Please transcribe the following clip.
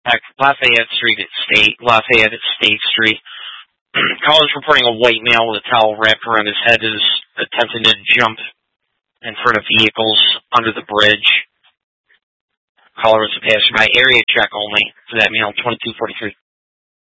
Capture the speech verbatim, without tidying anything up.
Heck, Lafayette Street at State, Lafayette at State Street. Callers reporting a white male with a towel wrapped around his head is attempting to jump in front of vehicles under the bridge. Caller was a passerby. Area check only for that male, twenty-two forty-three.